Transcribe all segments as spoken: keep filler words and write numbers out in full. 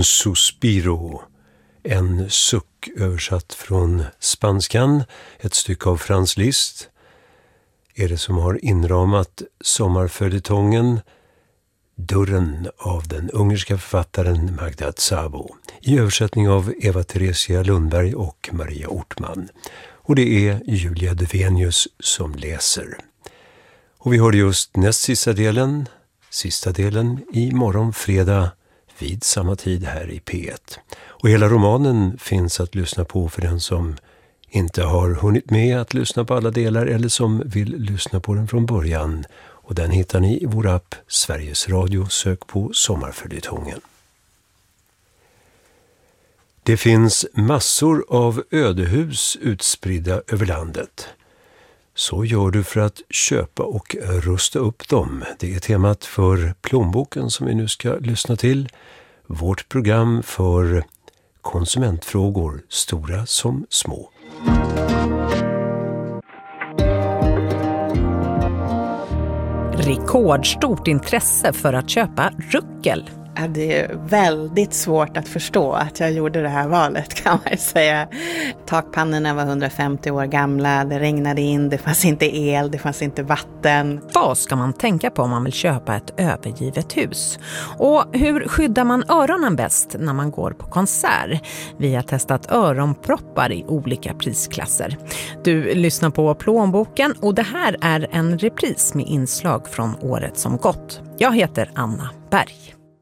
Un suspiro, en suck översatt från spanskan, ett stycke av Franz Liszt, är det som har inramat sommarföljetongen Dörren av den ungerska författaren Magda Szabo, i översättning av Eva Theresia Lundberg och Maria Ortman. Och det är Julia Duvenius som läser. Och vi hörde just näst sista delen, sista delen i morgon fredag vid samma tid här i P ett. Och hela romanen finns att lyssna på för den som inte har hunnit med att lyssna på alla delar eller som vill lyssna på den från början. Och den hittar ni i vår app Sveriges Radio. Sök på Sommarföljetongen. Det finns massor av ödehus utspridda över landet. Så gör du för att köpa och rusta upp dem. Det är temat för Plånboken som vi nu ska lyssna till. Vårt program för konsumentfrågor, stora som små. Rekordstort intresse för att köpa ruckel. Det är väldigt svårt att förstå att jag gjorde det här valet, kan man säga. Takpannorna var hundrafemtio år gamla, det regnade in, det fanns inte el, det fanns inte vatten. Vad ska man tänka på om man vill köpa ett övergivet hus? Och hur skyddar man öronen bäst när man går på konsert? Vi har testat öronproppar i olika prisklasser. Du lyssnar på Plånboken och det här är en repris med inslag från året som gått. Jag heter Anna Berg.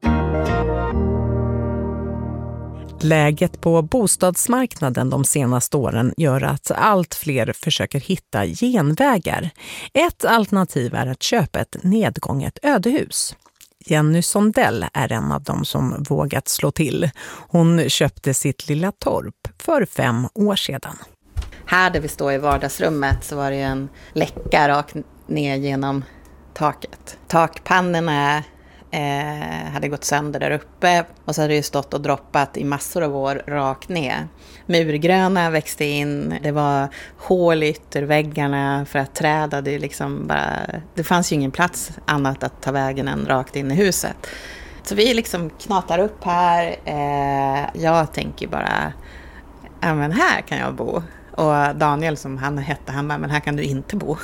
Läget på bostadsmarknaden de senaste åren gör att allt fler försöker hitta genvägar. Ett alternativ är att köpa ett nedgånget ödehus. Jenny Sondell är en av dem som vågat slå till. Hon köpte sitt lilla torp för fem år sedan. Här där vi står i vardagsrummet så var det en läcka rakt ner genom taket. Takpannorna Eh, hade gått sönder där uppe och så hade det stått och droppat i massor av år rakt ner. Murgröna växte in, det var hål i ytterväggarna för att träda, det, liksom bara, det fanns ju ingen plats annat att ta vägen än rakt in i huset. Så vi liksom knatar upp här, eh, jag tänker bara, ja men här kan jag bo. Och Daniel som han hette, han bara, men här kan du inte bo.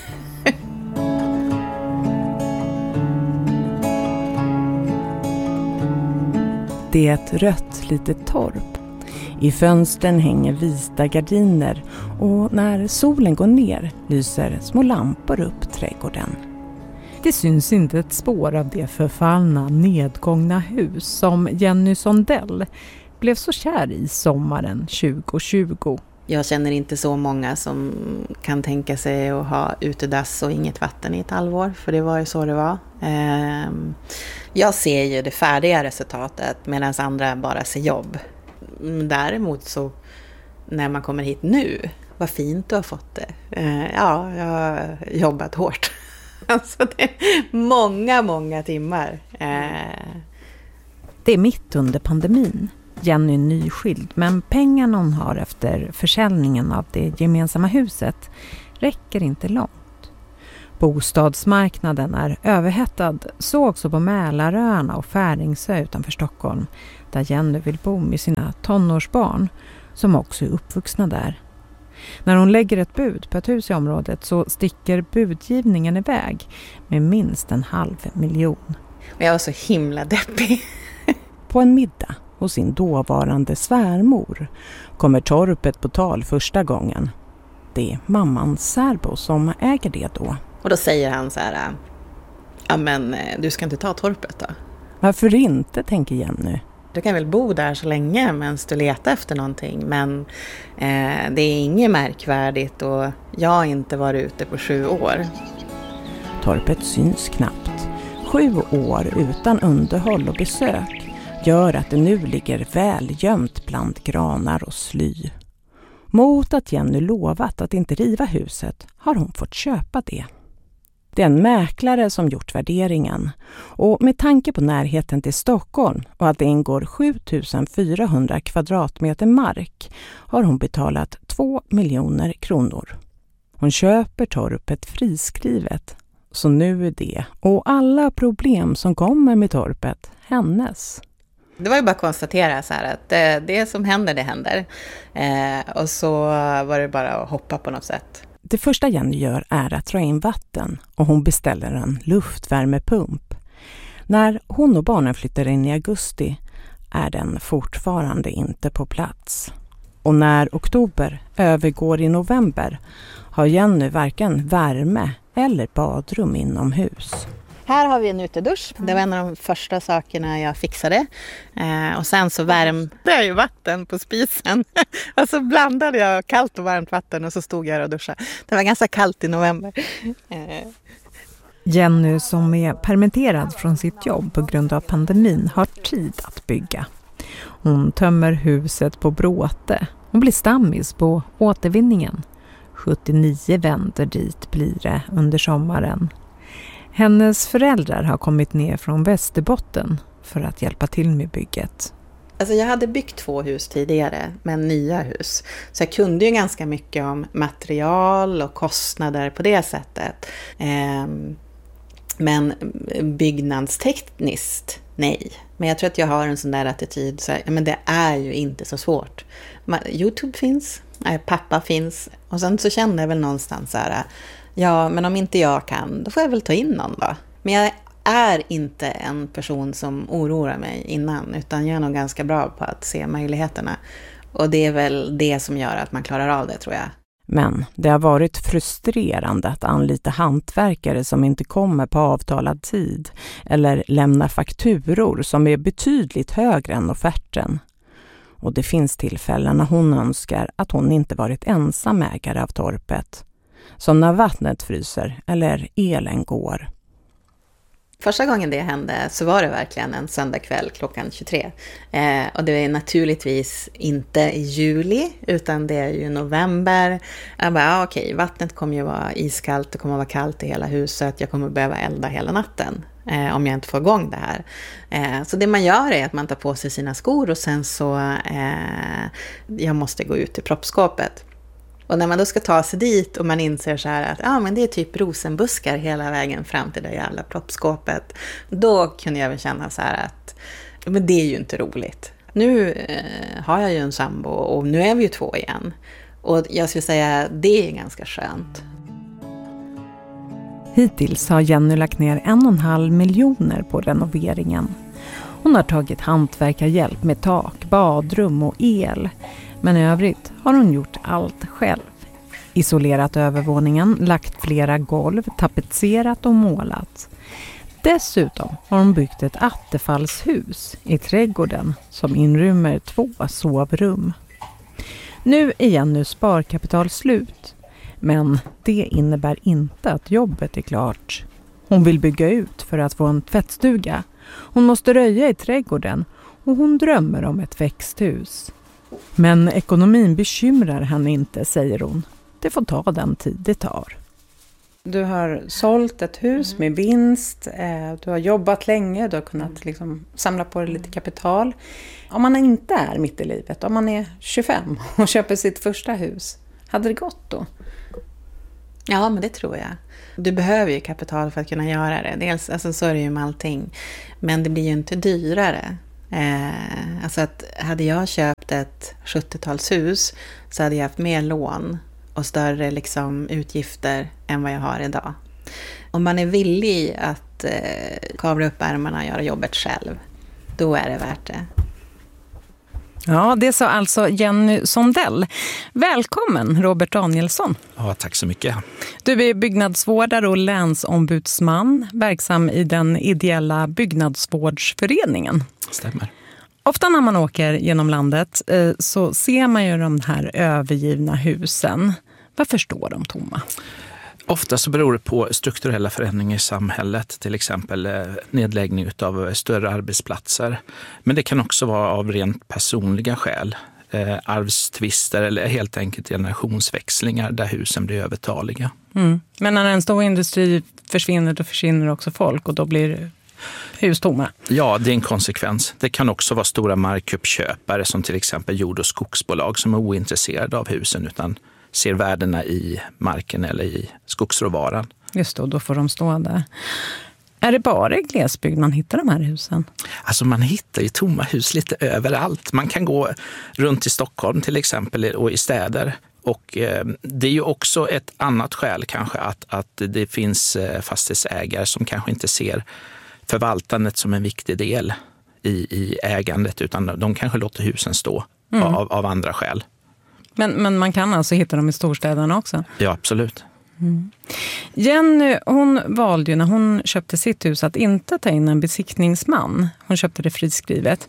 Det är ett rött litet torp. I fönstren hänger vita gardiner och när solen går ner lyser små lampor upp trädgården. Det syns inte ett spår av det förfallna, nedgångna hus som Jenny Sondell blev så kär i sommaren tjugo tjugo. Jag känner inte så många som kan tänka sig att ha utedass och inget vatten i ett halvår, för det var ju så det var. Jag ser ju det färdiga resultatet medan andra bara ser jobb. Däremot så när man kommer hit nu, vad fint du har fått det. Ja, jag har jobbat hårt. Alltså det är många, många timmar. Det är mitt under pandemin. Jenny är nyskild, men pengarna hon har efter försäljningen av det gemensamma huset räcker inte långt. Bostadsmarknaden är överhettad, så också på Mälaröarna och Färingsö utanför Stockholm, där Jenny vill bo med sina tonårsbarn, som också är uppvuxna där. När hon lägger ett bud på ett hus i området så sticker budgivningen iväg med minst en halv miljon. Och jag var så himla deppig. På en middag hos sin dåvarande svärmor kommer torpet på tal första gången. Det är mammans särbo som äger det då. Och då säger han så här, ja men du ska inte ta torpet då? Varför inte, tänker Jenny. Du kan väl bo där så länge medan du letar efter någonting, men eh, det är inget märkvärdigt och jag har inte varit ute på sju år. Torpet syns knappt. Sju år utan underhåll och besök gör att det nu ligger väl gömt bland granar och sly. Mot att Jenny lovat att inte riva huset har hon fått köpa det. Det är en mäklare som gjort värderingen och med tanke på närheten till Stockholm och att det ingår sju tusen fyrahundra kvadratmeter mark har hon betalat två miljoner kronor. Hon köper torpet friskrivet, så nu är det och alla problem som kommer med torpet hennes. Det var ju bara att konstatera så här att det, det som händer, det händer. Eh, och så var det bara att hoppa på något sätt. Det första Jenny gör är att dra in vatten och hon beställer en luftvärmepump. När hon och barnen flyttar in i augusti är den fortfarande inte på plats. Och när oktober övergår i november har Jenny varken värme eller badrum inomhus. Här har vi en utedusch. Det var en av de första sakerna jag fixade. Eh, och sen så värmde jag ju vatten på spisen. Och så blandade jag kallt och varmt vatten och så stod jag och duschade. Det var ganska kallt i november. Eh. Jenny, som är permitterad från sitt jobb på grund av pandemin, har tid att bygga. Hon tömmer huset på bråte och blir stammis på återvinningen. sjuttionio vänder dit blir det under sommaren. Hennes föräldrar har kommit ner från Västerbotten för att hjälpa till med bygget. Alltså jag hade byggt två hus tidigare, men nya hus. Så jag kunde ju ganska mycket om material och kostnader på det sättet. Ehm, men byggnadstekniskt, nej. Men jag tror att jag har en sån där attityd. Så här, ja, men det är ju inte så svårt. YouTube finns, pappa finns. Och sen så kände jag väl någonstans så här... Ja, men om inte jag kan, då får jag väl ta in någon då. Men jag är inte en person som oroar mig innan, utan jag är nog ganska bra på att se möjligheterna. Och det är väl det som gör att man klarar av det, tror jag. Men det har varit frustrerande att anlita hantverkare som inte kommer på avtalad tid eller lämnar fakturor som är betydligt högre än offerten. Och det finns tillfällen när hon önskar att hon inte varit ensam ägare av torpet. Som när vattnet fryser eller elen går. Första gången det hände så var det verkligen en söndagkväll klockan tjugotre. Eh, och det är naturligtvis inte i juli utan det är ju november. Jag bara, ja, okej, vattnet kommer ju vara iskallt, det kommer att vara kallt i hela huset. Jag kommer behöva elda hela natten eh, om jag inte får igång det här. Eh, så det man gör är att man tar på sig sina skor och sen så eh, jag måste gå ut till proppskåpet. Och när man då ska ta sig dit och man inser så här att ah, men det är typ rosenbuskar hela vägen fram till det jävla proppskåpet. Då kunde jag väl känna så här att men det är ju inte roligt. Nu eh, har jag ju en sambo och nu är vi ju två igen. Och jag skulle säga det är ganska skönt. Hittills har Jenny lagt ner en och en halv miljoner på renoveringen. Hon har tagit hantverkarhjälp med tak, badrum och el. Men i övrigt har hon gjort allt själv. Isolerat övervåningen, lagt flera golv, tapetserat och målat. Dessutom har hon byggt ett attefallshus i trädgården som inrymmer två sovrum. Nu är Jennys sparkapital slut, men det innebär inte att jobbet är klart. Hon vill bygga ut för att få en tvättstuga. Hon måste röja i trädgården och hon drömmer om ett växthus. Men ekonomin bekymrar henne inte, säger hon. Det får ta den tid det tar. Du har sålt ett hus med vinst, du har jobbat länge, du har kunnat liksom samla på dig lite kapital. Om man inte är mitt i livet, om man är tjugofem och köper sitt första hus, hade det gått då? Ja, men det tror jag. Du behöver ju kapital för att kunna göra det. Dels, alltså, så är det ju med allting. Men det blir ju inte dyrare. Eh, alltså att hade jag köpt ett sjuttiotalshus så hade jag haft mer lån och större liksom, utgifter än vad jag har idag. Om man är villig att eh, kavla upp ärmarna och göra jobbet själv, då är det värt det. Ja, det sa alltså Jenny Sondell. Välkommen Robert Danielsson. Ja, tack så mycket. Du är byggnadsvårdare och länsombudsman, verksam i den ideella byggnadsvårdsföreningen. Stämmer. Ofta när man åker genom landet så ser man ju de här övergivna husen. Varför står de tomma? Ofta så beror det på strukturella förändringar i samhället, till exempel nedläggning av större arbetsplatser. Men det kan också vara av rent personliga skäl, eh, arvstvister eller helt enkelt generationsväxlingar där husen blir övertaliga. Mm. Men när en stor industri försvinner, då försvinner också folk och då blir hus tomma. Ja, det är en konsekvens. Det kan också vara stora markuppköpare som till exempel jord- och skogsbolag som är ointresserade av husen utan ser värdena i marken eller i skogsråvaran. Just då, då får de stå där. Är det bara i glesbygd man hittar de här husen? Alltså man hittar ju tomma hus lite överallt. Man kan gå runt i Stockholm till exempel och i städer. Och eh, det är ju också ett annat skäl kanske att, att det finns eh, fastighetsägare som kanske inte ser förvaltandet som en viktig del i, i ägandet, utan de kanske låter husen stå mm. av, av andra skäl. Men, men man kan alltså hitta dem i storstäderna också? Ja, absolut. Mm. Jenny, hon valde ju när hon köpte sitt hus att inte ta in en besiktningsman. Hon köpte det friskrivet.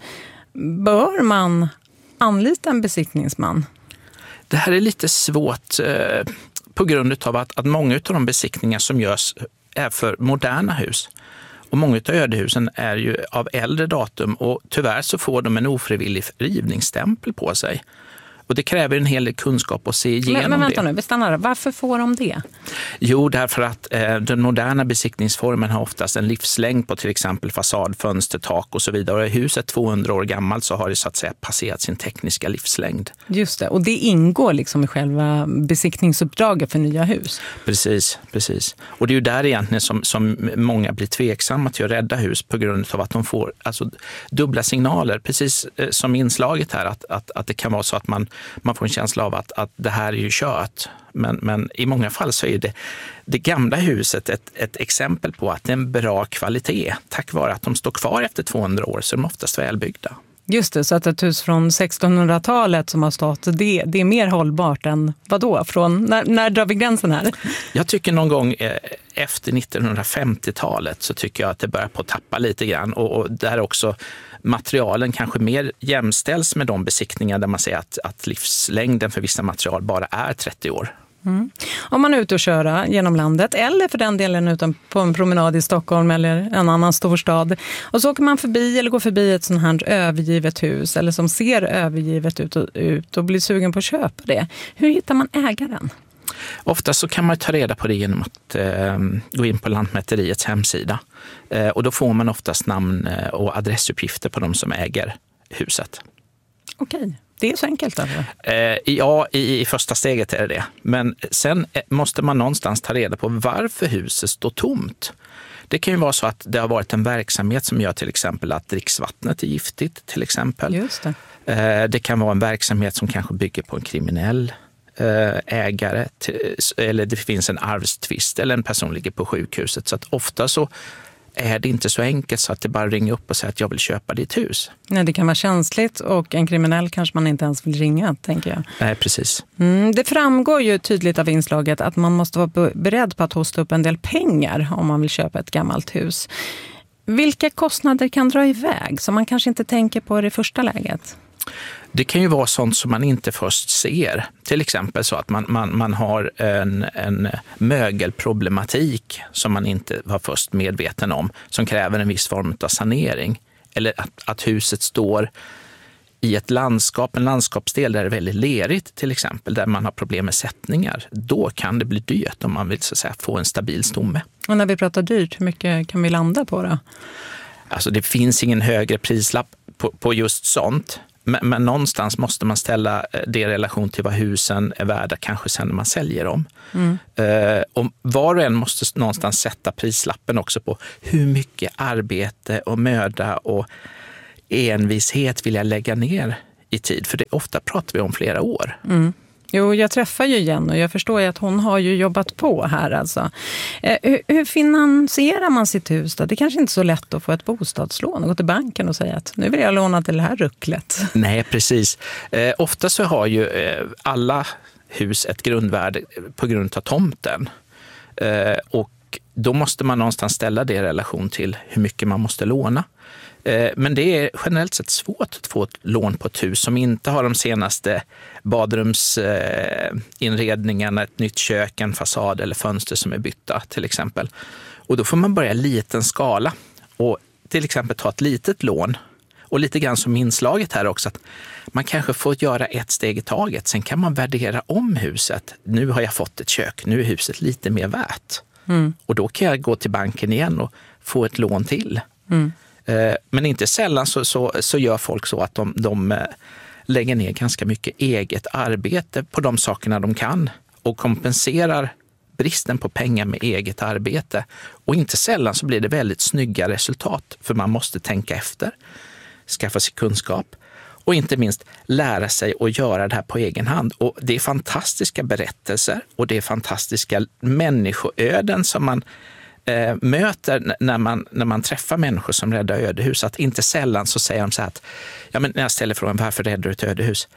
Bör man anlita en besiktningsman? Det här är lite svårt eh, på grund av att, att många av de besiktningar som görs är för moderna hus. Och många av ödehusen är ju av äldre datum och tyvärr så får de en ofrivillig rivningsstämpel på sig. Och det kräver en hel del kunskap att se igenom det. Men, men vänta det. nu, bestannar. Varför får de det? Jo, därför att eh, den moderna besiktningsformen har oftast en livslängd på till exempel fasad, fönster, tak och så vidare. Och är huset tvåhundra år gammalt så har det så att säga passerat sin tekniska livslängd. Just det, och det ingår liksom i själva besiktningsuppdraget för nya hus? Precis, precis. Och det är ju där egentligen som, som många blir tveksamma till att rädda hus på grund av att de får alltså, dubbla signaler. Precis eh, som inslaget här, att, att, att det kan vara så att man Man får en känsla av att, att det här är ju kört. Men, men i många fall så är det, det gamla huset ett, ett exempel på att det är en bra kvalitet. Tack vare att de står kvar efter tvåhundra år så är de oftast välbyggda. Just det, så att ett hus från sextonhundratalet som har stått, det, det är mer hållbart än vad då? Från, när, när drar vi gränsen här? Jag tycker någon gång efter nittonhundrafemtiotalet så tycker jag att det börjar på att tappa lite grann. Och, och där också materialen kanske mer jämställs med de besiktningar där man säger att, att livslängden för vissa material bara är trettio år. Mm. Om man är ute och köra genom landet eller för den delen utan på en promenad i Stockholm eller en annan storstad och så åker man förbi eller går förbi ett sånt här övergivet hus eller som ser övergivet ut och, ut och blir sugen på att köpa det. Hur hittar man ägaren? Ofta så kan man ta reda på det genom att eh, gå in på Lantmäteriets hemsida. Eh, och då får man oftast namn och adressuppgifter på de som äger huset. Okej. Det är så enkelt alltså? Eh, ja, i, i första steget är det det. Men sen måste man någonstans ta reda på varför huset står tomt. Det kan ju vara så att det har varit en verksamhet som gör till exempel att dricksvattnet är giftigt till exempel. Just det. Eh, det kan vara en verksamhet som kanske bygger på en kriminell eh, ägare till, eller det finns en arvstvist eller en person ligger på sjukhuset. Så att ofta så är det inte så enkelt så att det bara ringer upp och säger att jag vill köpa ditt hus. Nej, det kan vara känsligt och en kriminell kanske man inte ens vill ringa, tänker jag. Nej, precis. Mm, det framgår ju tydligt av inslaget att man måste vara beredd på att hosta upp en del pengar om man vill köpa ett gammalt hus. Vilka kostnader kan dra iväg som man kanske inte tänker på i det första läget? Det kan ju vara sånt som man inte först ser. Till exempel så att man, man, man har en, en mögelproblematik som man inte var först medveten om, som kräver en viss form av sanering. Eller att, att huset står i ett landskap, en landskapsdel där det är väldigt lerigt till exempel, där man har problem med sättningar. Då kan det bli dyrt om man vill så att säga, få en stabil stomme. Och när vi pratar dyrt, hur mycket kan vi landa på då? Alltså det finns ingen högre prislapp på, på just sånt. Men, men någonstans måste man ställa det i relation till vad husen är värda kanske sen när man säljer dem. Mm. Uh, och var och en måste någonstans sätta prislappen också på hur mycket arbete och möda och envishet vill jag lägga ner i tid. För det, ofta pratar vi om flera år. Mm. Jo, jag träffar ju Jenny och jag förstår ju att hon har ju jobbat på här alltså. Eh, hur, hur finansierar man sitt hus då? Det är kanske inte så lätt att få ett bostadslån och gå till banken och säga att nu vill jag låna till det här rucklet. Nej, precis. Eh, ofta så har ju eh, alla hus ett grundvärde på grund av tomten. Eh, och då måste man någonstans ställa det i relation till hur mycket man måste låna. Men det är generellt sett svårt att få ett lån på ett hus som inte har de senaste badrumsinredningarna, ett nytt kök, en fasad eller fönster som är bytta till exempel. Och då får man börja i liten skala och till exempel ta ett litet lån. Och lite grann som inslaget här också att man kanske får göra ett steg i taget. Sen kan man värdera om huset. Nu har jag fått ett kök, nu är huset lite mer värt. Mm. Och då kan jag gå till banken igen och få ett lån till. Mm. Men inte sällan så, så, så gör folk så att de, de lägger ner ganska mycket eget arbete på de sakerna de kan och kompenserar bristen på pengar med eget arbete. Och inte sällan så blir det väldigt snygga resultat, för man måste tänka efter, skaffa sig kunskap och inte minst lära sig att göra det här på egen hand. Och det är fantastiska berättelser och det är fantastiska människoöden som man eh, möter när man, när man träffar människor som räddar ödehus. Att inte sällan så säger de så här att, ja, men när jag ställer frågan varför räddar du ett ödehus?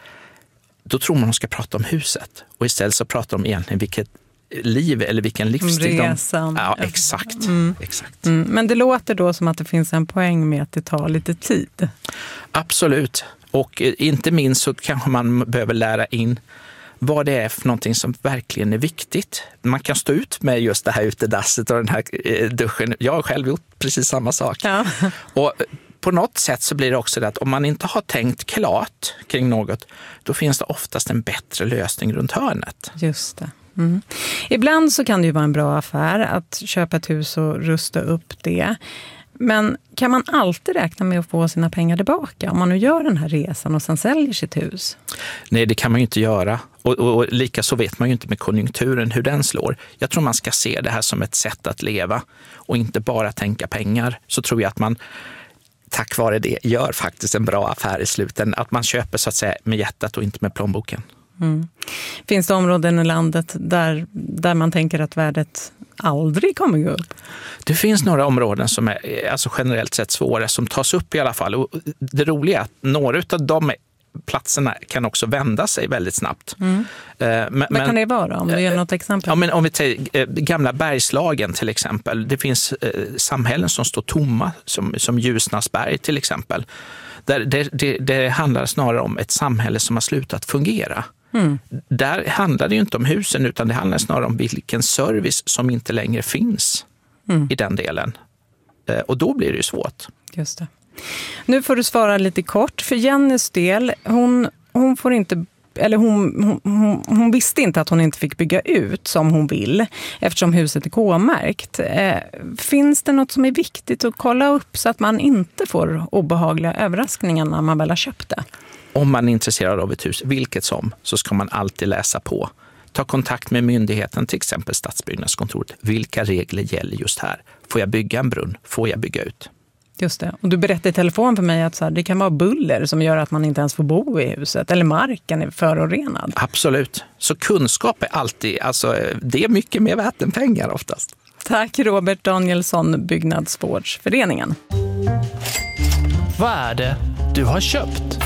Då tror man att de ska prata om huset. Och istället så pratar de egentligen vilket liv eller vilken livsstil Resan. de... Ja, exakt. Mm. exakt. Mm. Men det låter då som att det finns en poäng med att det tar lite tid. Absolut. Och inte minst så kanske man behöver lära in vad det är för någonting som verkligen är viktigt. Man kan stå ut med just det här utedasset och den här duschen. Jag har själv gjort precis samma sak. Ja. Och på något sätt så blir det också det att om man inte har tänkt klart kring något, då finns det oftast en bättre lösning runt hörnet. Just det. Mm. Ibland så kan det ju vara en bra affär att köpa ett hus och rusta upp det. Men kan man alltid räkna med att få sina pengar tillbaka om man nu gör den här resan och sen säljer sitt hus? Nej, det kan man ju inte göra. Och, och, och lika så vet man ju inte med konjunkturen hur den slår. Jag tror man ska se det här som ett sätt att leva och inte bara tänka pengar. Så tror jag att man tack vare det gör faktiskt en bra affär i sluten. Att man köper så att säga med hjärtat och inte med plånboken. Mm. Finns det områden i landet där, där man tänker att värdet aldrig kommer gå upp? Det finns några områden som är alltså generellt sett svåra som tas upp i alla fall. Och det roliga är att några av de platserna kan också vända sig väldigt snabbt. Mm. Men, Vad kan det vara om du ger något exempel? Ja, men om vi tar gamla Bergslagen till exempel. Det finns eh, samhällen som står tomma som, som Ljusnarsberg till exempel. Där det, det, det handlar snarare om ett samhälle som har slutat fungera. Mm. Där handlar det ju inte om husen utan det handlar snarare om vilken service som inte längre finns mm. i den delen. Eh, och då blir det ju svårt. Just det. Nu får du svara lite kort. För Jennys del, hon, hon får inte, eller hon, hon, hon visste inte att hon inte fick bygga ut som hon vill eftersom huset är K-märkt. Eh, finns det något som är viktigt att kolla upp så att man inte får obehagliga överraskningar när man väl har köpt det? Om man är intresserad av ett hus, vilket som, så ska man alltid läsa på. Ta kontakt med myndigheten, till exempel Stadsbyggnadskontoret. Vilka regler gäller just här? Får jag bygga en brunn? Får jag bygga ut? Just det. Och du berättade i telefon för mig att så här, det kan vara buller som gör att man inte ens får bo i huset. Eller marken är förorenad. Absolut. Så kunskap är alltid, alltså det är mycket mer värt än pengar oftast. Tack Robert Danielsson, Byggnadsvårdsföreningen. Vad är det du har köpt?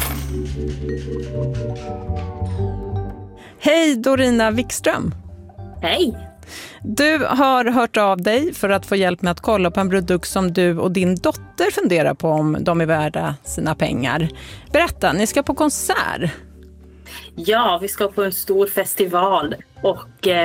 Hej Dorina Wikström. Hej. Du har hört av dig för att få hjälp med att kolla på en produkt som du och din dotter funderar på om de är värda sina pengar. Berätta, ni ska på konsert. Ja, vi ska på en stor festival och eh,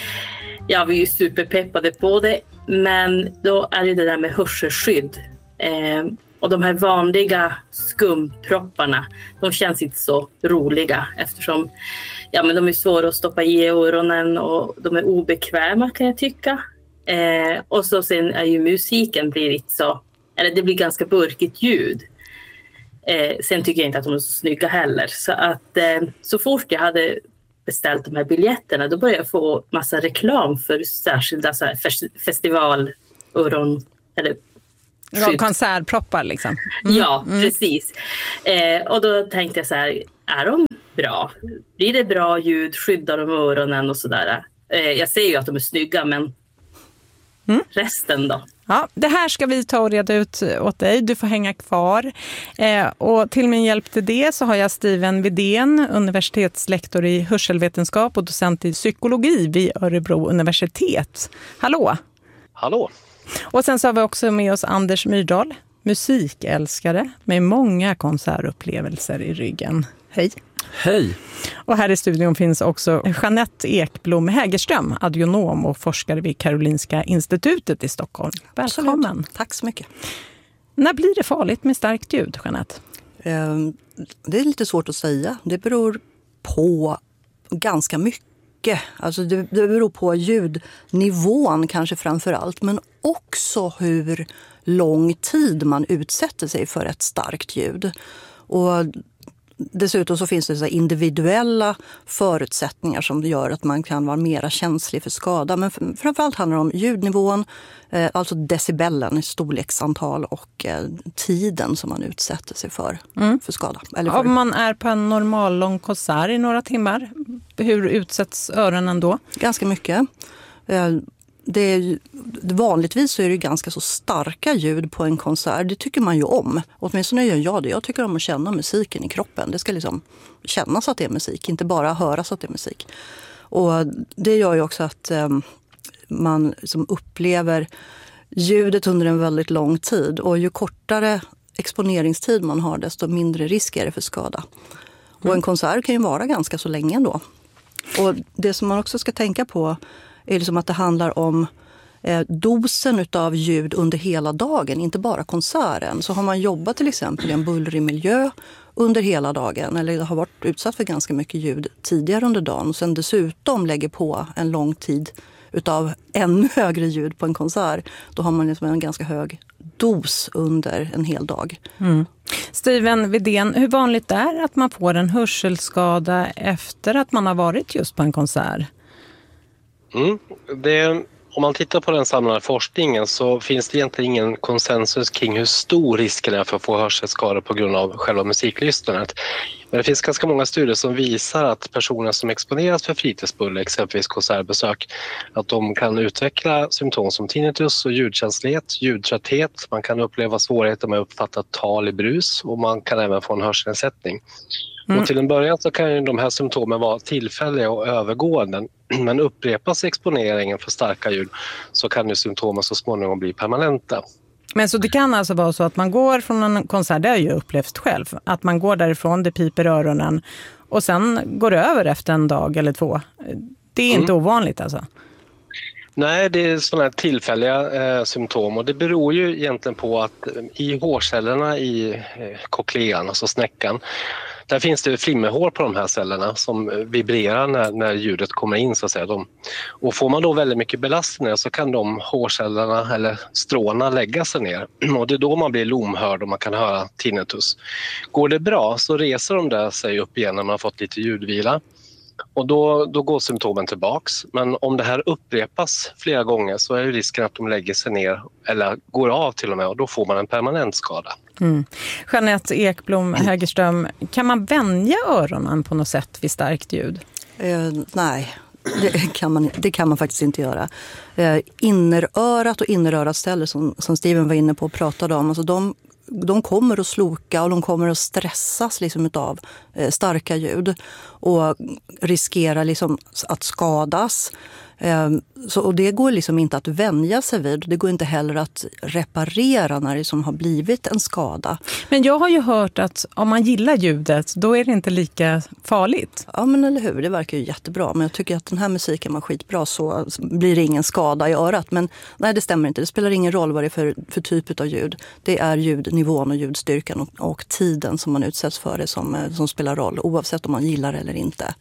ja, vi är ju superpeppade på det. Men då är det det där med hörselskydd. Eh, och de här vanliga skumpropparna, de känns inte så roliga eftersom ja, men de är svåra att stoppa i öronen och de är obekväma kan jag tycka. Eh, och så sen är ju musiken blir inte så, eller det blir ganska burkigt ljud. Eh, sen tycker jag inte att de är så snygga heller. Så att eh, så fort jag hade beställt de här biljetterna då började jag få massa reklam för särskilda så här, fest- festivalöron eller ja, konsertproppar liksom. Mm. Ja, mm. precis. Eh, och då tänkte jag så här, är de bra? Blir det bra ljud? Skyddar de öronen och sådär? Eh, jag ser ju att de är snygga, men mm. resten då? Ja, det här ska vi ta och reda ut åt dig. Du får hänga kvar. Eh, och till min hjälp till det så har jag Steven Widén, universitetslektor i hörselvetenskap och docent i psykologi vid Örebro universitet. Hallå! Hallå! Och sen så har vi också med oss Anders Myrdal, musikälskare med många konsertupplevelser i ryggen. Hej! Hej! Och här i studion finns också Jeanette Ekblom Hägerström, adionom och forskare vid Karolinska institutet i Stockholm. Välkommen! Absolut. Tack så mycket. När blir det farligt med starkt ljud, Jeanette? Det är lite svårt att säga. Det beror på ganska mycket. Alltså det, det beror på ljudnivån kanske framför allt, men också hur lång tid man utsätter sig för ett starkt ljud. Och dessutom så finns det så individuella förutsättningar som gör att man kan vara mer känslig för skada. Men framförallt handlar det om ljudnivån, alltså decibellen, storleksantal och tiden som man utsätter sig för, mm. för skada. Eller för... Om man är på en normal lång konsert i några timmar, hur utsätts öronen då? Ganska mycket. Det är, vanligtvis så är det ganska så starka ljud på en konsert. Det tycker man ju om. Åtminstone gör jag det. Jag tycker om att känna musiken i kroppen. Det ska liksom kännas att det är musik, inte bara höras att det är musik. Och det gör ju också att eh, man liksom upplever ljudet under en väldigt lång tid. Och ju kortare exponeringstid man har, desto mindre risk är det för skada. Och en konsert kan ju vara ganska så länge ändå. Och det som man också ska tänka på är liksom att det handlar om eh, dosen utav ljud under hela dagen, inte bara konserten. Så har man jobbat till exempel i en bullrig miljö under hela dagen eller har varit utsatt för ganska mycket ljud tidigare under dagen och sen dessutom lägger på en lång tid utav ännu högre ljud på en konsert, då har man liksom en ganska hög dos under en hel dag. Mm. Steven Widén, hur vanligt är det att man får en hörselskada efter att man har varit just på en konsert? Mm. Det, om man tittar på den samlade forskningen så finns det egentligen ingen konsensus kring hur stor risken är för att få hörselskador på grund av själva musiklyssnandet. Men det finns ganska många studier som visar att personer som exponeras för fritidsbuller, exempelvis konsertbesök, att de kan utveckla symptom som tinnitus och ljudkänslighet, ljudtrötthet. Man kan uppleva svårigheter med att uppfatta tal i brus och man kan även få en hörselnedsättning. Mm. Och till en början så kan ju de här symptomen vara tillfälliga och övergående. Men upprepas exponeringen för starka ljud så kan ju symptomen så småningom bli permanenta. Men så det kan alltså vara så att man går från en konsert, det har jag ju upplevt själv, att man går därifrån, det piper öronen och sen går det över efter en dag eller två. Det är inte mm. ovanligt alltså? Nej, det är sådana här tillfälliga eh, symptom och det beror ju egentligen på att i hårcellerna i eh, cochlean, alltså snäckan, där finns det flimmerhår på de här cellerna som vibrerar när, när ljudet kommer in så att säga. De, och får man då väldigt mycket belastning så kan de hårcellerna eller stråna lägga sig ner. Och det är då man blir lomhörd och man kan höra tinnitus. Går det bra så reser de där sig upp igen när man har fått lite ljudvila. Och då, då går symptomen tillbaks. Men om det här upprepas flera gånger så är det risken att de lägger sig ner eller går av till och med och då får man en permanent skada. Mm. Jeanette Ekblom Hägerström, kan man vänja öronen på något sätt vid starkt ljud? Eh, nej, det kan, man, det kan man faktiskt inte göra. Eh, innerörat och inneröratställer som, som Steven var inne på och pratade om, alltså de De kommer att sloka och de kommer att stressas liksom av eh, starka ljud och riskerar liksom att skadas. Eh, så, och det går liksom inte att vänja sig vid. Det går inte heller att reparera när det liksom har blivit en skada. Men jag har ju hört att om man gillar ljudet, då är det inte lika farligt. Ja, men eller hur? Det verkar ju jättebra. Men jag tycker att den här musiken var skitbra så blir det ingen skada i örat. Men nej, det stämmer inte. Det spelar ingen roll vad det är för, för typ av ljud. Det är ljudnivån och ljudstyrkan och, och tiden som man utsätts för det som, som spelar roll. Oavsett om man gillar eller inte.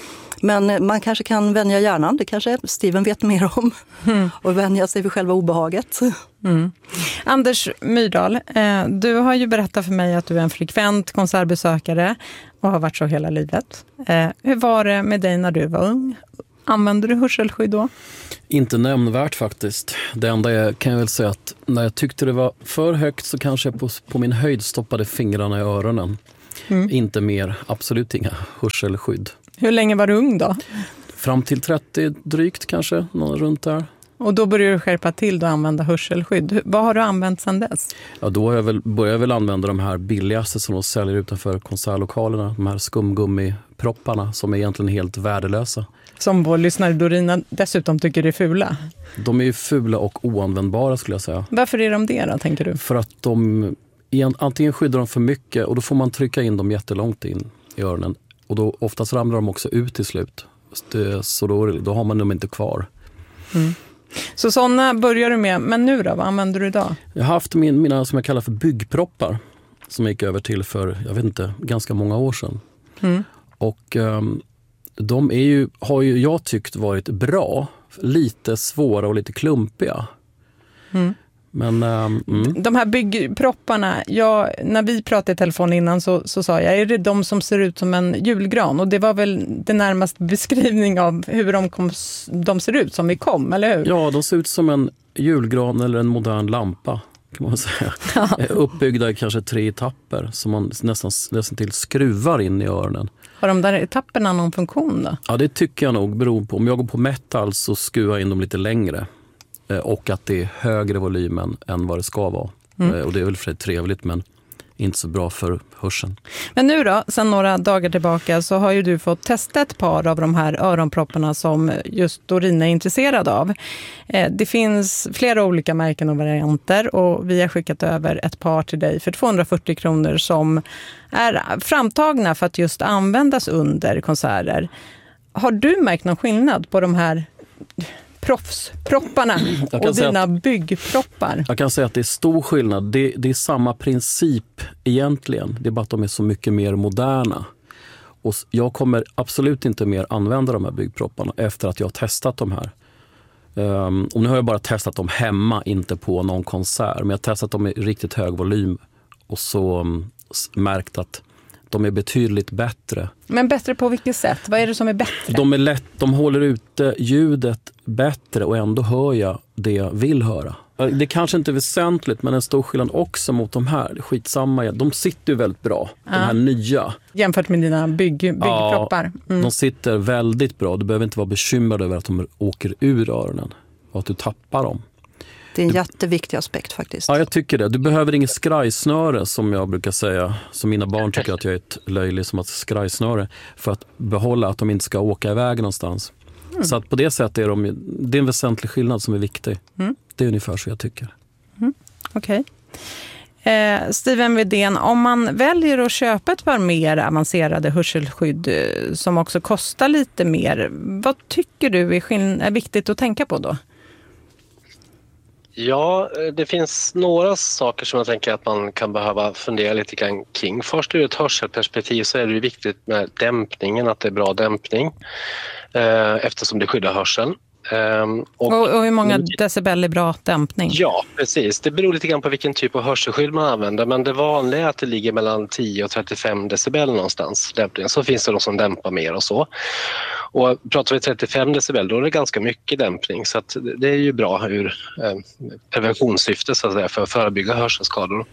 Men man kanske kan vänja hjärnan, det kanske Steven vet mer om. Mm. Och vänja sig vid själva obehaget. Mm. Anders Myrdal, eh, du har ju berättat för mig att du är en frekvent konsertbesökare och har varit så hela livet. Eh, hur var det med dig när du var ung? Använde du hörselskydd då? Inte nämnvärt faktiskt. Det enda jag kan jag väl säga att när jag tyckte det var för högt så kanske jag på, på min höjd stoppade fingrarna i öronen. Mm. Inte mer, absolut inga hörselskydd. Hur länge var du ung då? Fram till trettio drygt kanske, någon runt där. Och då började du skärpa till och använda hörselskydd. Vad har du använt sedan dess? Ja, då har jag väl, började jag väl använda de här billigaste som de säljer utanför konsertlokalerna. De här skumgummipropparna som är egentligen helt värdelösa. Som vår lyssnare Dorina dessutom tycker är fula. De är ju fula och oanvändbara skulle jag säga. Varför är de det då, tänker du? För att de antingen skyddar de för mycket och då får man trycka in dem jättelångt in i öronen. Och då oftast ramlar de också ut till slut. Så då, då har man dem inte kvar. Mm. Så sådana börjar du med. Men nu då, vad använder du idag? Jag har haft min, mina som jag kallar för byggproppar. Som jag gick över till för, jag vet inte, ganska många år sedan. Mm. Och um, de är ju, har ju jag tyckt varit bra. Lite svåra och lite klumpiga. Mm. Men, um, mm. De här byggpropparna, jag, när vi pratade i telefon innan så, så sa jag, är det de som ser ut som en julgran? Och det var väl det närmaste beskrivning av hur de, kom, de ser ut som vi kom, eller hur? Ja, de ser ut som en julgran eller en modern lampa, kan man säga. Ja. Uppbyggda i kanske tre etapper som man nästan, nästan till skruvar in i öronen. Har de där etapperna någon funktion då? Ja, det tycker jag nog beror på. Om jag går på metal så skruvar jag in dem lite längre. Och att det är högre volym än, än vad det ska vara. Mm. Och det är väl för det trevligt, men inte så bra för hörseln. Men nu då, sedan några dagar tillbaka så har ju du fått testa ett par av de här öronpropparna som just Dorina är intresserad av. Det finns flera olika märken och varianter och vi har skickat över ett par till dig för tvåhundrafyrtio kronor som är framtagna för att just användas under konserter. Har du märkt någon skillnad på de här proffspropparna och dina att, byggproppar? Jag kan säga att det är stor skillnad. Det, det är samma princip egentligen. Det är bara att de är så mycket mer moderna. Och jag kommer absolut inte mer använda de här byggpropparna efter att jag har testat de här. Um, och nu har jag bara testat dem hemma, inte på någon konsert. Men jag har testat dem i riktigt hög volym och så um, märkt att de är betydligt bättre. Men bättre på vilket sätt? Vad är det som är bättre? De är lätt, de håller ute ljudet bättre och ändå hör jag det jag vill höra. Det kanske inte är väsentligt, men en stor skillnad också mot de här. Skitsamma, de sitter ju väldigt bra. Ja. De här nya. Jämfört med dina bygg, byggproppar. Mm. De sitter väldigt bra. Du behöver inte vara bekymrad över att de åker ur öronen och att du tappar dem. Det är en jätteviktig aspekt faktiskt. Ja, jag tycker det. Du behöver ingen skrajsnöre som jag brukar säga. Som mina barn tycker att jag är ett löjligt som ett skrajsnöre. För att behålla att de inte ska åka iväg någonstans. Mm. Så att på det sättet är de, det är en väsentlig skillnad som är viktig. Mm. Det är ungefär så jag tycker. Mm. Okej. Okay. Eh, Steven Widén, om man väljer att köpa ett par mer avancerade hörselskydd eh, som också kostar lite mer. Vad tycker du är, skill- är viktigt att tänka på då? Ja, det finns några saker som jag tänker att man kan behöva fundera lite grann kring. Först ur ett hörselperspektiv så är det viktigt med dämpningen, att det är bra dämpning eh, eftersom det skyddar hörseln. Um, och, och, och hur många decibel är bra dämpning? Ja, precis. Det beror lite grann på vilken typ av hörselskydd man använder. Men det vanliga är att det ligger mellan tio och trettiofem decibel någonstans. Dämpningen. Så finns det de som dämpar mer och så. Och pratar vi trettiofem decibel, då är det ganska mycket dämpning. Så att det är ju bra ur eh, preventionssyfte så att säga, för att förebygga hörselskador.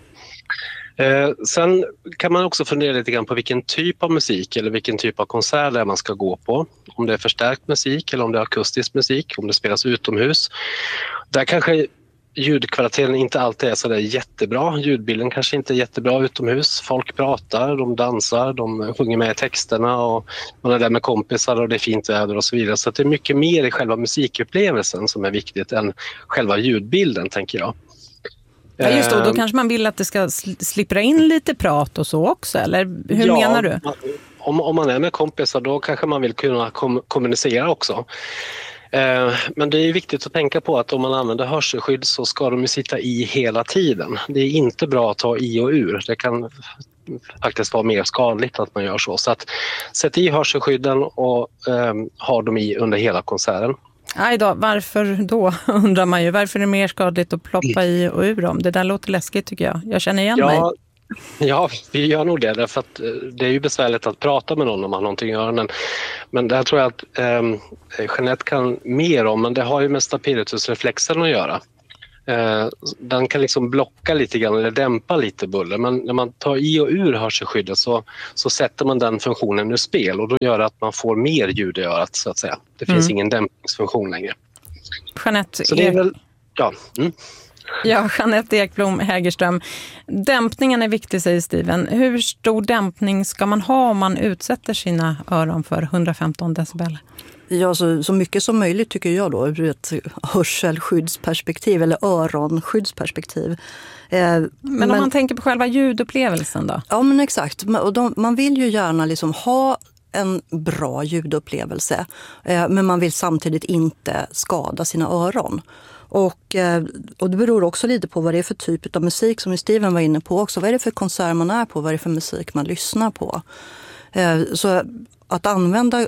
Eh, sen kan man också fundera lite grann på vilken typ av musik eller vilken typ av konsert där man ska gå på. Om det är förstärkt musik eller om det är akustisk musik, om det spelas utomhus. Där kanske ljudkvaliteten inte alltid är så där jättebra. Ljudbilden kanske inte är jättebra utomhus. Folk pratar, de dansar, de sjunger med i texterna och man är där med kompisar och det är fint väder och så vidare. Så det är mycket mer i själva musikupplevelsen som är viktigt än själva ljudbilden, tänker jag. Ja, just då, då kanske man vill att det ska slippra in lite prat och så också, eller hur ja, menar du? Om, om man är med kompisar då kanske man vill kunna kom, kommunicera också. Eh, men det är viktigt att tänka på att om man använder hörselskydd så ska de ju sitta i hela tiden. Det är inte bra att ta i och ur. Det kan faktiskt vara mer skadligt att man gör så. Så att sätt i hörselskydden och eh, ha dem i under hela konserten. Aj då, varför då undrar man ju. Varför är det mer skadligt att ploppa i och ur dem? Det där låter läskigt tycker jag. Jag känner igen ja, mig. Ja, vi gör nog det. Därför att det är ju besvärligt att prata med någon om man har någonting i öronen. Men det här tror jag att eh, Jeanette kan mer om. Men det har ju med staphylotusreflexen att göra. Eh, den kan liksom blocka lite grann eller dämpa lite buller. Men när man tar i och ur hörselskyddet så, så sätter man den funktionen ur spel. Och då gör det att man får mer ljud i örat så att säga. Det finns mm. ingen dämpningsfunktion längre. Jeanette, så det är väl, ja. Mm. Ja, Jeanette Ekblom Hägerström. Dämpningen är viktig, säger Steven. Hur stor dämpning ska man ha om man utsätter sina öron för hundrafemton decibel? Ja, så, så mycket som möjligt tycker jag då ur ett hörselskyddsperspektiv eller öronskyddsperspektiv. Eh, men, men om man tänker på själva ljudupplevelsen då? Ja, men exakt. Och de, man vill ju gärna liksom ha en bra ljudupplevelse, eh, men man vill samtidigt inte skada sina öron. Och, och det beror också lite på vad det är för typ av musik som Steven var inne på också. Vad är det för konsert man är på? Vad är det för musik man lyssnar på? Så att använda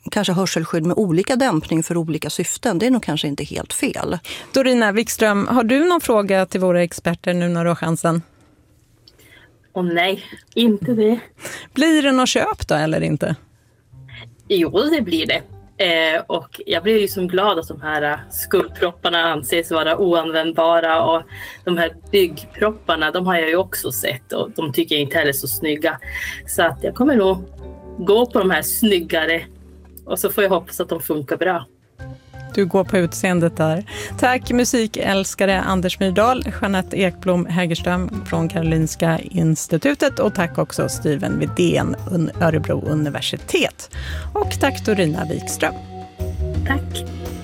kanske hörselskydd med olika dämpning för olika syften. Det är nog kanske inte helt fel. Dorina Wikström, har du någon fråga till våra experter nu när du har chansen? Åh nej, inte det. Blir det något köp då eller inte? Jo, det blir det. Eh, och jag blir ju så glad att de här skuldpropparna anses vara oanvändbara, och de här byggpropparna, de har jag ju också sett och de tycker jag inte heller är så snygga. Så att jag kommer nog gå på de här snyggare, och så får jag hoppas att de funkar bra. Du går på utseendet där. Tack musikälskare Anders Myrdal, Jeanette Ekblom Hägerström från Karolinska institutet, och tack också Steven Widén, Örebro universitet. Och tack Dorina Wikström. Tack.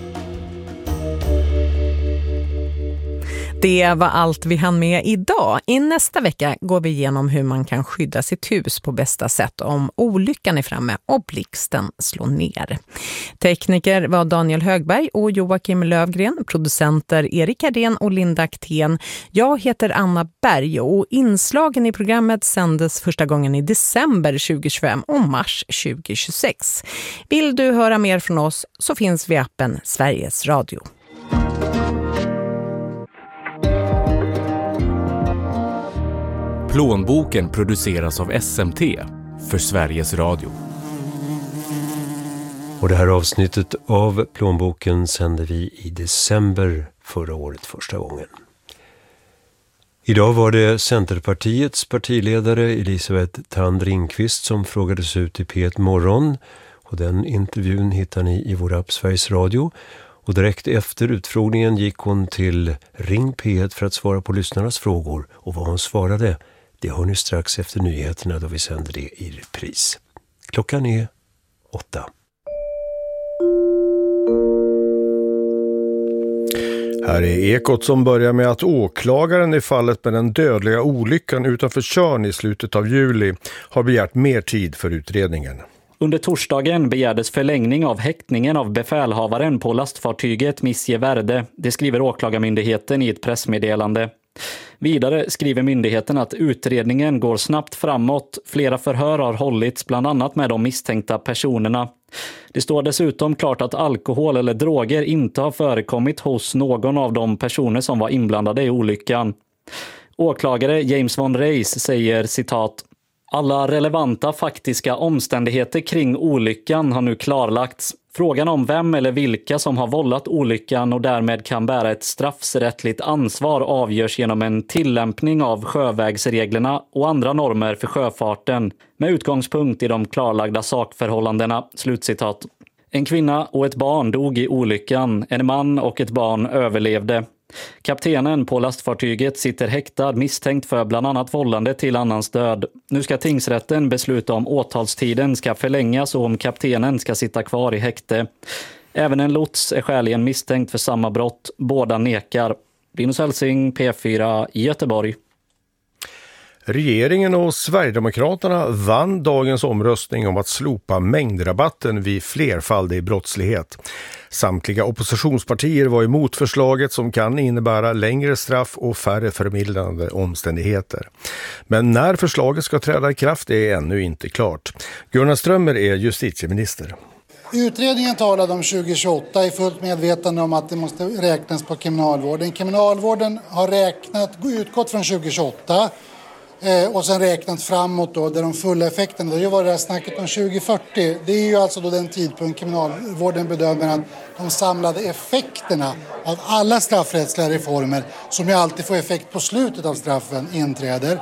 Det var allt vi hann med idag. I nästa vecka går vi igenom hur man kan skydda sitt hus på bästa sätt om olyckan är framme och blixten slår ner. Tekniker var Daniel Högberg och Joakim Lövgren, producenter Erik Ardén och Linda Aktén. Jag heter Anna Berg och inslagen i programmet sändes första gången i december tjugohundratjugofem och mars tjugohundratjugosex. Vill du höra mer från oss så finns vi i appen Sveriges Radio. Plånboken produceras av S M T för Sveriges Radio. Och det här avsnittet av Plånboken sände vi i december förra året första gången. Idag var det Centerpartiets partiledare Elisabeth Thand Ringqvist som frågades ut i P ett Morgon. Och den intervjun hittar ni i vår app Sveriges Radio. Och direkt efter utfrågningen gick hon till Ring P ett för att svara på lyssnarnas frågor. Och vad hon svarade, det hör ni strax efter nyheterna då vi sänder det i repris. Klockan är åtta. Här är Ekot som börjar med att åklagaren i fallet med den dödliga olyckan utanför Tjörn i slutet av juli har begärt mer tid för utredningen. Under torsdagen begärdes förlängning av häktningen av befälhavaren på lastfartyget Missie Verde. Det skriver åklagarmyndigheten i ett pressmeddelande. Vidare skriver myndigheten att utredningen går snabbt framåt. Flera förhör har hållits bland annat med de misstänkta personerna. Det står dessutom klart att alkohol eller droger inte har förekommit hos någon av de personer som var inblandade i olyckan. Åklagare James von Reis säger citat: alla relevanta faktiska omständigheter kring olyckan har nu klarlagts. Frågan om vem eller vilka som har vållat olyckan och därmed kan bära ett straffrättsligt ansvar avgörs genom en tillämpning av sjövägsreglerna och andra normer för sjöfarten med utgångspunkt i de klarlagda sakförhållandena. Slutcitat. En kvinna och ett barn dog i olyckan. En man och ett barn överlevde. Kaptenen på lastfartyget sitter häktad misstänkt för bland annat vållande till annans död. Nu ska tingsrätten besluta om åtalstiden ska förlängas och om kaptenen ska sitta kvar i häkte. Även en lots är skäligen misstänkt för samma brott. Båda nekar. Linus Helsing, P fyra, Göteborg. Regeringen och Sverigedemokraterna vann dagens omröstning om att slopa mängdrabatten vid flerfaldig brottslighet. Samtliga oppositionspartier var emot förslaget som kan innebära längre straff och färre förmildrande omständigheter. Men när förslaget ska träda i kraft är ännu inte klart. Gunnar Strömmer är justitieminister. Utredningen talade om tjugo tjugoåtta, är fullt medvetande om att det måste räknas på kriminalvården. Kriminalvården har räknat, utgått från tjugo tjugoåtta eh, och sen räknat framåt då, där de fulla effekterna, det var det här snacket om tjugo fyrtio. Det är ju alltså då den tidpunkt kriminalvården bedömer att de samlade effekterna av alla straffrättsliga reformer, som ju alltid får effekt på slutet av straffen, inträder.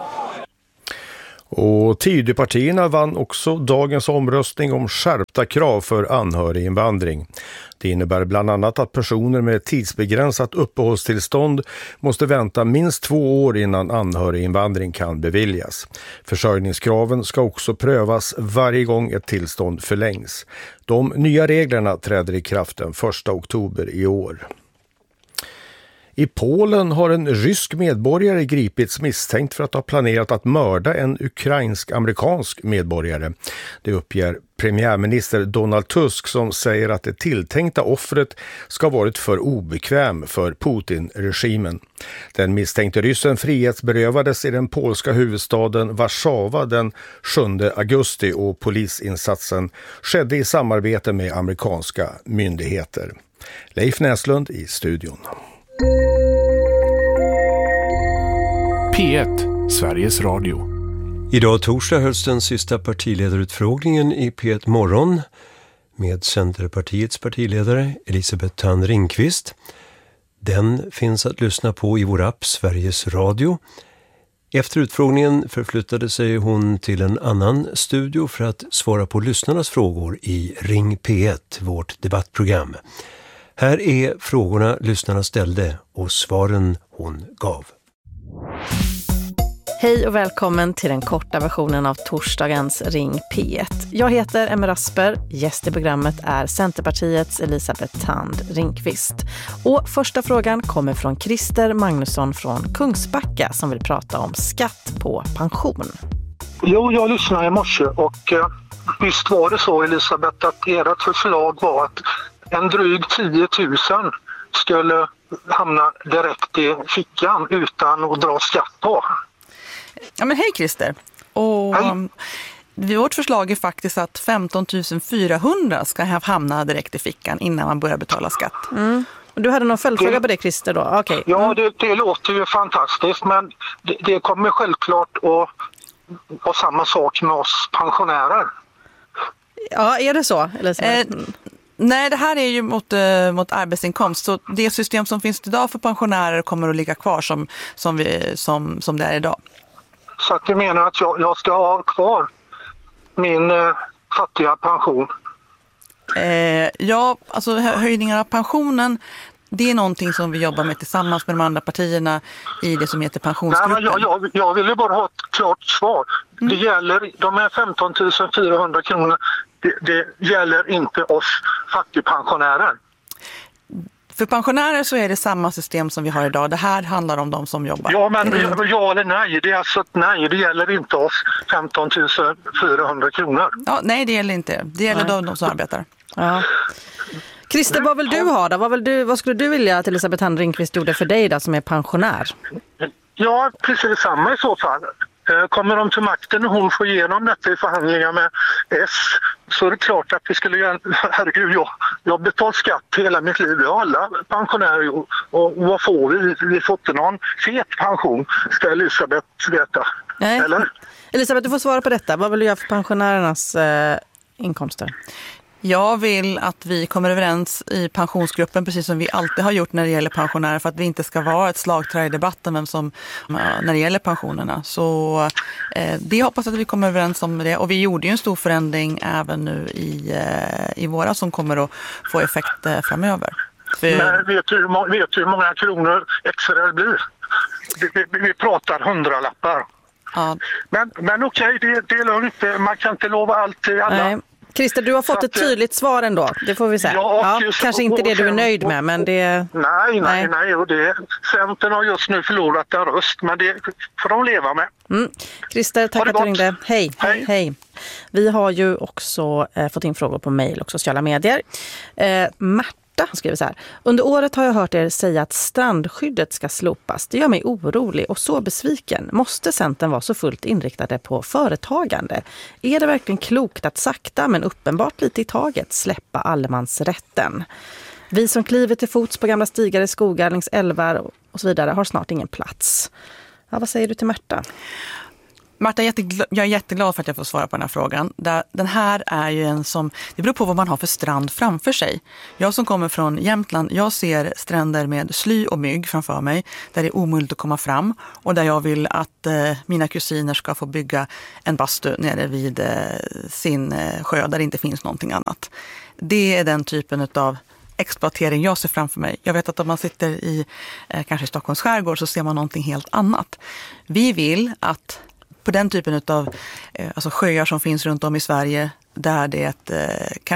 Och Tidöpartierna vann också dagens omröstning om skärpta krav för anhöriginvandring. Det innebär bland annat att personer med tidsbegränsat uppehållstillstånd måste vänta minst två år innan anhöriginvandring kan beviljas. Försörjningskraven ska också prövas varje gång ett tillstånd förlängs. De nya reglerna träder i kraft den första oktober i år. I Polen har en rysk medborgare gripits misstänkt för att ha planerat att mörda en ukrainsk-amerikansk medborgare. Det uppger premiärminister Donald Tusk, som säger att det tilltänkta offret ska ha varit för obekväm för Putin-regimen. Den misstänkte ryssen frihetsberövades i den polska huvudstaden Warszawa den sjunde augusti och polisinsatsen skedde i samarbete med amerikanska myndigheter. Leif Näslund i studion. P ett, Sveriges Radio. Idag torsdag hölls den sista partiledarutfrågningen i P ett Morgon med Centerpartiets partiledare Elisabeth Thand Ringqvist. Den finns att lyssna på i vår app Sveriges Radio. Efter utfrågningen förflyttade sig hon till en annan studio för att svara på lyssnarnas frågor i Ring P ett, vårt debattprogram. Här är frågorna lyssnarna ställde och svaren hon gav. Hej och välkommen till den korta versionen av torsdagens Ring P ett. Jag heter Emma Rasper, gäst i programmet är Centerpartiets Elisabeth Thand Ringqvist. Och första frågan kommer från Christer Magnusson från Kungsbacka som vill prata om skatt på pension. Jo, jag lyssnade i morse och eh, visst var det så, Elisabeth, att ert förslag var att en dryg tio tusen skulle hamna direkt i fickan utan att dra skatt på. Ja, men hej Christer. Och hej. Vårt förslag är faktiskt att femton tusen fyrahundra ska hamna direkt i fickan innan man börjar betala skatt. Mm. Och du hade någon följdfråga det, på det, Christer då? Okay. Ja, mm. det, det låter ju fantastiskt, men det, det kommer självklart att vara samma sak med oss pensionärer. Ja, är det så? Eller eh, nej, det här är ju mot, eh, mot arbetsinkomst. Så det system som finns idag för pensionärer kommer att ligga kvar som, som, vi, som, som det är idag. Så att du menar att jag, jag ska ha kvar min eh, fattiga pension? Eh, ja, alltså höjningen av pensionen, det är någonting som vi jobbar med tillsammans med de andra partierna i det som heter pensionsgruppen. Nej, men jag, jag, jag vill ju bara ha ett klart svar. Mm. Det gäller, de här femton tusen fyrahundra kronor, det, det gäller inte oss fattigpensionärer. För pensionärer så är det samma system som vi har idag. Det här handlar om de som jobbar. Ja, men mm. ja eller nej. Det är alltså ett nej. Det gäller inte oss femton tusen fyrahundra kronor. Ja, nej, det gäller inte. Det gäller de, de som arbetar. Ja. Christer, vad vill du ha då? Vad, vill du, vad skulle du vilja att Elisabeth Thand Ringqvist gjorde för dig då, som är pensionär? Ja, precis samma i så fall. Kommer de till makten och hon får igenom detta i förhandlingar med S, så är det klart att vi skulle göra, herregud, jag, jag har betalt skatt hela mitt liv, jag har alla pensionärer gjort. Och vad får vi? Vi får inte någon fet pension, ska Elisabeth veta. Nej. Eller? Elisabeth, du får svara på detta. Vad vill du göra för pensionärernas eh, inkomster? Jag vill att vi kommer överens i pensionsgruppen, precis som vi alltid har gjort när det gäller pensionärer, för att vi inte ska vara ett slagträ i debatten vem som, när det gäller pensionerna. Så eh, det hoppas att vi kommer överens om det. Och vi gjorde ju en stor förändring även nu i, eh, i våra som kommer att få effekt eh, framöver. För... Men vet du, vet du hur många kronor extra det blir? Vi, vi, vi pratar hundralappar. Ja. Men, men okej, det, det är lugnt. Man kan inte lova allt till alla. Nej. Christer, du har fått ett tydligt svar ändå, det får vi säga. Ja, ja, kanske inte det du är nöjd med, men det... Nej, nej, nej. Och det, Centern har just nu förlorat en röst, men det får de leva med. Mm. Christer, tack att du ringde. Hej. Hej. Hej. Vi har ju också eh, fått in frågor på mejl och sociala medier. Eh, Märta skriver så här. Under året har jag hört er säga att strandskyddet ska slopas. Det gör mig orolig och så besviken. Måste Centern vara så fullt inriktade på företagande? Är det verkligen klokt att sakta men uppenbart lite i taget släppa allemansrätten? Vi som kliver till fots på gamla stigar i skogar längs älvar och så vidare har snart ingen plats. Ja, vad säger du till Märta? Marta, jag är jätteglad för att jag får svara på den här frågan. Den här är ju en som, det beror på vad man har för strand framför sig. Jag som kommer från Jämtland, jag ser stränder med sly och mygg framför mig, där det är omöjligt att komma fram. Och där jag vill att eh, mina kusiner ska få bygga en bastu nere vid eh, sin eh, sjö där det inte finns någonting annat. Det är den typen av exploatering jag ser framför mig. Jag vet att om man sitter i eh, kanske Stockholms skärgård så ser man någonting helt annat. Vi vill att på den typen av eh, alltså sjöar som finns runt om i Sverige, där det eh, kanske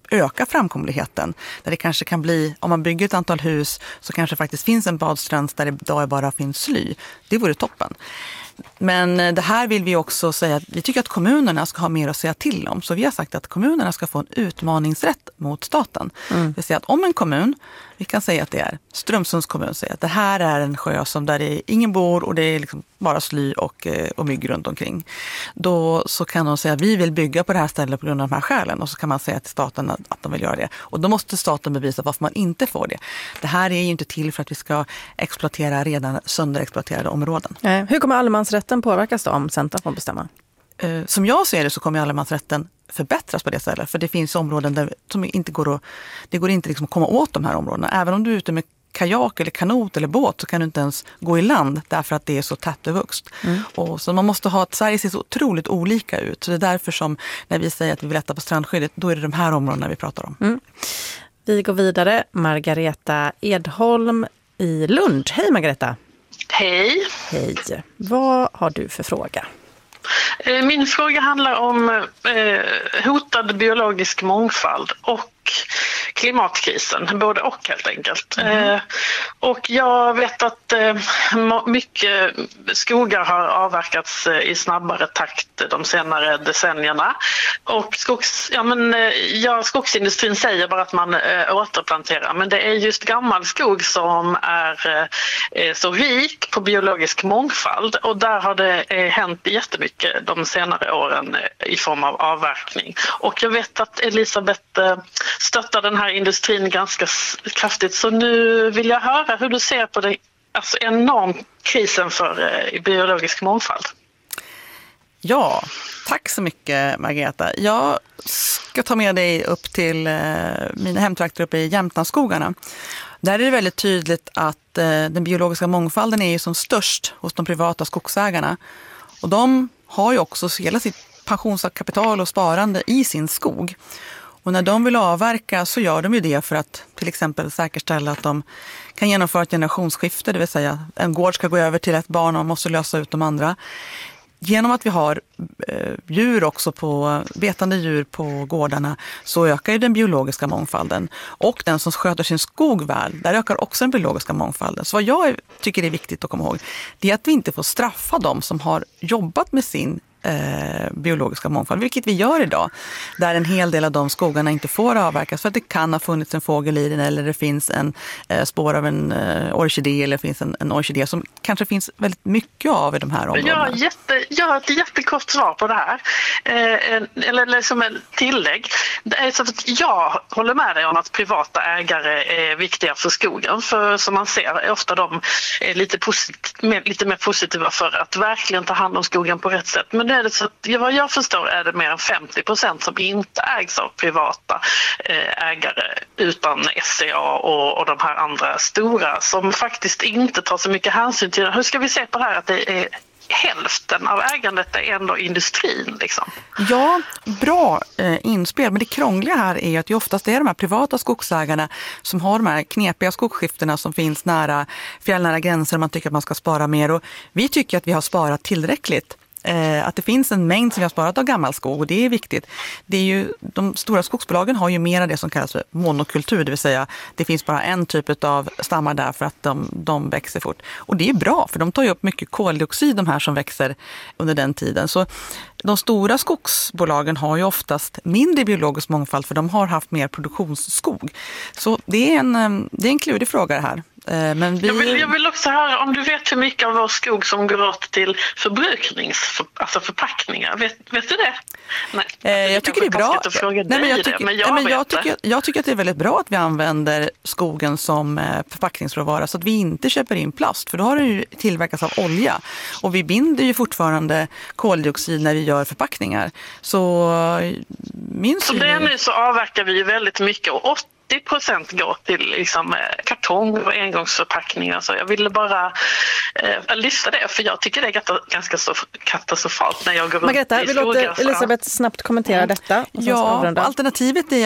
öka framkomligheten. Där det kanske kan bli, om man bygger ett antal hus så kanske faktiskt finns en badstrand där det idag bara finns sly. Det vore toppen. Men det här vill vi också säga att vi tycker att kommunerna ska ha mer att säga till om. Så vi har sagt att kommunerna ska få en utmaningsrätt mot staten. Mm. Det vill säga att om en kommun, vi kan säga att det är Strömsunds kommun, säger att det här är en sjö som där det är ingen bor och det är liksom bara sly och, och mygg runt omkring. Då så kan de säga att vi vill bygga på det här stället på grund av de här skälen. Och så kan man säga till staten att, att de vill göra det. Och då måste staten bevisa varför man inte får det. Det här är ju inte till för att vi ska exploatera redan sönderexploaterade områden. Eh, hur kommer allemansrätten påverkas då om Centern får bestämma? Eh, som jag ser det så kommer allemansrätten förbättras på det stället. För det finns områden där som inte går att, det går inte liksom att komma åt de här områdena. Även om du är ute med kajak eller kanot eller båt så kan du inte ens gå i land därför att det är så tätbevuxet. Mm. Och så man måste ha att Sverige ser så otroligt olika ut. Så det är därför som när vi säger att vi vill lätta på strandskyddet, då är det de här områdena vi pratar om. Mm. Vi går vidare. Margareta Edholm i Lund. Hej Margareta! Hej! Hej! Vad har du för fråga? Min fråga handlar om eh, hotad biologisk mångfald och klimatkrisen, både och helt enkelt. Mm. Eh, och jag vet att eh, mycket skogar har avverkats i snabbare takt de senare decennierna. Och skogs, ja, men, ja, skogsindustrin säger bara att man eh, återplanterar, men det är just gammal skog som är eh, så rik på biologisk mångfald, och där har det eh, hänt jättemycket de senare åren i form av avverkning. Och jag vet att Elisabeth eh, stöttar den här industrin ganska kraftigt, så nu vill jag höra hur du ser på det, alltså enorm krisen för eh, biologisk mångfald. Ja, tack så mycket Margareta. Jag ska ta med dig upp till eh, mina hemtrakter uppe i Jämtlandsskogarna. Där är det väldigt tydligt att eh, den biologiska mångfalden är ju som störst hos de privata skogsägarna. Och de har ju också hela sitt pensionskapital och sparande i sin skog. Och när de vill avverka så gör de ju det för att till exempel säkerställa att de kan genomföra ett generationsskifte. Det vill säga en gård ska gå över till ett barn och man måste lösa ut de andra. Genom att vi har eh, djur också på, betande djur på gårdarna så ökar ju den biologiska mångfalden. Och den som sköter sin skog väl, där ökar också den biologiska mångfalden. Så vad jag tycker är viktigt att komma ihåg, det är att vi inte får straffa dem som har jobbat med sin Eh, biologiska mångfald, vilket vi gör idag, där en hel del av de skogarna inte får avverkas för att det kan ha funnits en fågel i den, eller det finns en eh, spår av en eh, orkidé, eller finns en, en orkidé som kanske finns väldigt mycket av i de här områdena. Ja, jätte, jag har ett jättekort svar på det här, eh, eller, eller som en tillägg. Det är så att jag håller med dig om att privata ägare är viktiga för skogen, för som man ser är ofta de är lite, posit- mer, lite mer positiva för att verkligen ta hand om skogen på rätt sätt. Men det är det så att, vad jag förstår är det mer än femtio procent som inte ägs av privata eh, ägare utan S C A och, och de här andra stora som faktiskt inte tar så mycket hänsyn till det. Hur ska vi se på det här att det är hälften av ägandet är ändå industrin liksom? Ja, bra eh, inspel. Men det krångliga här är ju att det oftast är de här privata skogsägarna som har de här knepiga skogsskiftena som finns nära fjällnära gränser. Man tycker att man ska spara mer, och vi tycker att vi har sparat tillräckligt. Att det finns en mängd som vi har sparat av gammal skog, och det är viktigt. Det är ju, de stora skogsbolagen har ju mer av det som kallas för monokultur, det vill säga det finns bara en typ av stammar där för att de, de växer fort. Och det är bra, för de tar ju upp mycket koldioxid, de här som växer under den tiden. Så de stora skogsbolagen har ju oftast mindre biologisk mångfald för de har haft mer produktionsskog. Så det är en, det är en klurig fråga här. Men vi... jag, vill, jag vill också höra om du vet hur mycket av vår skog som går åt till förbruknings, för, alltså förpackningar. Vet, vet du det? Nej, eh, jag tycker det är bra. Nej, men jag, tycker, det, men jag, men jag, tycker, jag tycker att det är väldigt bra att vi använder skogen som förpackningsråvara så att vi inte köper in plast. För då har det ju tillverkats av olja. Och vi binder ju fortfarande koldioxid när vi gör förpackningar. Så min Så det är nu så avverkar vi ju väldigt mycket, och åttio procent går till liksom, kartong och engångsförpackningar. Så jag ville bara eh, lyfta det, för jag tycker det är ganska så katastrofalt när jag går Margareta, runt i vi låter skogar. Elisabeth snabbt kommentera detta. Ja, alternativet är